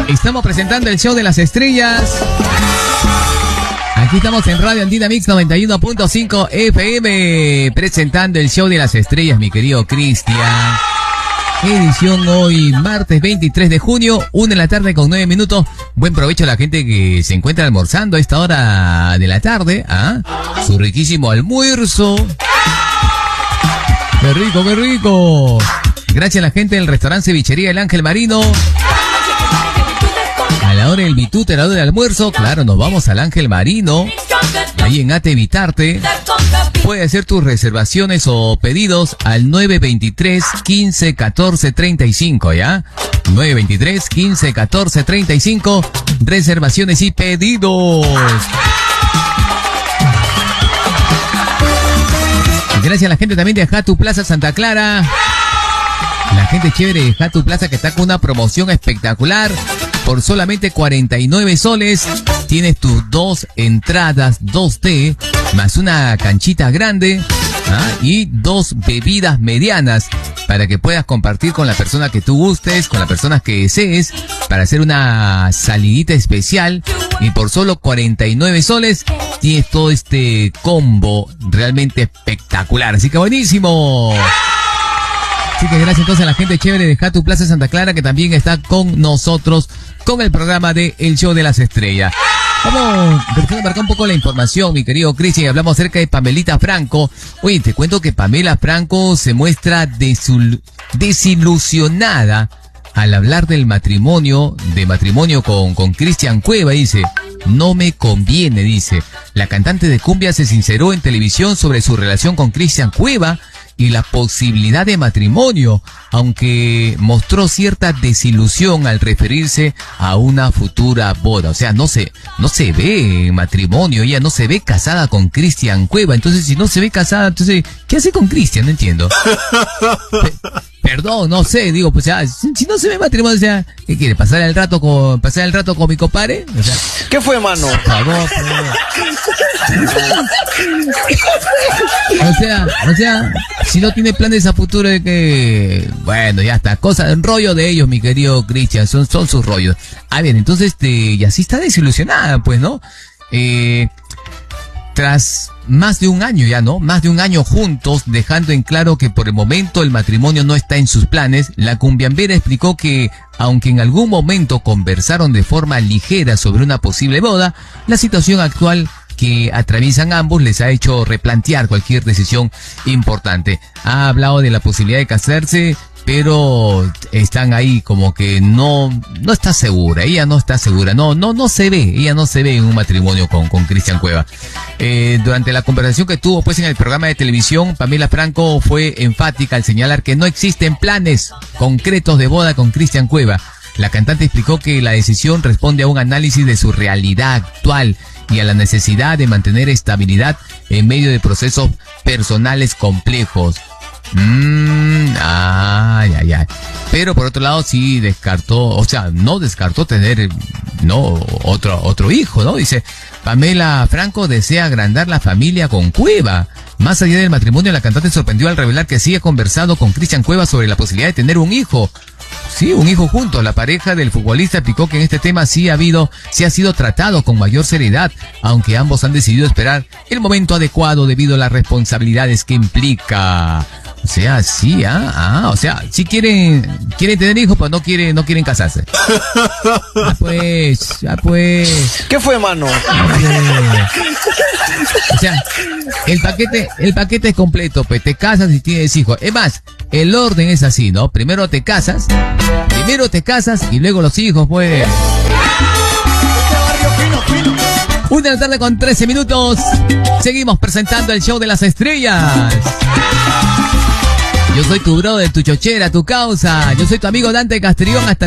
Estamos presentando el show de las estrellas. Aquí estamos en Radio Andina Mix 91.5 FM, presentando el show de las estrellas, mi querido Cristian. Edición hoy, martes 23 de junio, 1 de la tarde con 9 minutos. Buen provecho a la gente que se encuentra almorzando a esta hora de la tarde. Su riquísimo almuerzo. ¡Qué rico, qué rico! Gracias a la gente del restaurante Cevichería El Ángel Marino. A la hora del bitute, a la hora del almuerzo, claro, nos vamos al Ángel Marino, ahí en Ate Vitarte. Puedes hacer tus reservaciones o pedidos al 923-15-14-35, ¿ya? 923-15-14-35, reservaciones y pedidos. Y gracias a la gente también de Jatu Plaza Santa Clara. La gente chévere de Jatu Plaza que está con una promoción espectacular. Por solamente 49 soles tienes tus 2 entradas 2D más una canchita grande y 2 bebidas medianas para que puedas compartir con la persona que tú gustes, con las personas que desees, para hacer una salidita especial. Y por solo 49 soles tienes todo este combo realmente espectacular. Así que buenísimo. Así que gracias entonces a la gente chévere de Jatu Plaza Santa Clara que también está con nosotros con el programa de El Show de las Estrellas. Vamos a marcar un poco la información, mi querido Cristian, y hablamos acerca de Pamelita Franco. Oye, te cuento que Pamela Franco se muestra desilusionada al hablar del matrimonio con Cristian Cueva. Dice, no me conviene, dice. La cantante de cumbia se sinceró en televisión sobre su relación con Cristian Cueva y la posibilidad de matrimonio, aunque mostró cierta desilusión al referirse a una futura boda. O sea, no se ve matrimonio, ella no se ve casada con Cristian Cueva. Entonces, si no se ve casada, entonces, ¿qué hace con Cristian? No entiendo. Perdón, no sé, digo, pues ya, si no se ve matrimonio, o sea, ¿qué quiere? ¿Pasar el rato con mi compadre? O sea, ¿qué fue, mano? Por favor, O sea, si no tiene planes a futuro de que, bueno, ya está, rollo de ellos, mi querido Cristian, son sus rollos. Bien, entonces, y así está desilusionada, pues, ¿no? Tras más de un año ya, ¿no? Más de un año juntos, dejando en claro que por el momento el matrimonio no está en sus planes, la cumbiambera explicó que, aunque en algún momento conversaron de forma ligera sobre una posible boda, la situación actual que atraviesan ambos les ha hecho replantear cualquier decisión importante. Ha hablado de la posibilidad de casarse, pero están ahí como que no está segura, ella no está segura, no se ve, ella no se ve en un matrimonio con Cristian Cueva. Durante la conversación que tuvo pues en el programa de televisión, Pamela Franco fue enfática al señalar que no existen planes concretos de boda con Cristian Cueva. La cantante explicó que la decisión responde a un análisis de su realidad actual y a la necesidad de mantener estabilidad en medio de procesos personales complejos. Pero por otro lado sí no descartó tener otro hijo, ¿no? Dice, Pamela Franco desea agrandar la familia con Cueva. Más allá del matrimonio, la cantante sorprendió al revelar que sí ha conversado con Cristian Cueva sobre la posibilidad de tener un hijo. Sí, un hijo juntos. La pareja del futbolista explicó que en este tema sí ha sido tratado con mayor seriedad, aunque ambos han decidido esperar el momento adecuado debido a las responsabilidades que implica. O sea, sí, o sea, sí quieren tener hijos, pero no quieren casarse. Pues. ¿Qué fue, mano? O sea, el paquete es completo, pues te casas y tienes hijos. Es más, el orden es así, ¿no? Primero te casas y luego los hijos, pues. 1 de la tarde con 13 minutos. Seguimos presentando el show de las estrellas. Yo soy tu brother, tu chochera, tu causa. Yo soy tu amigo Dante Castrión. Hasta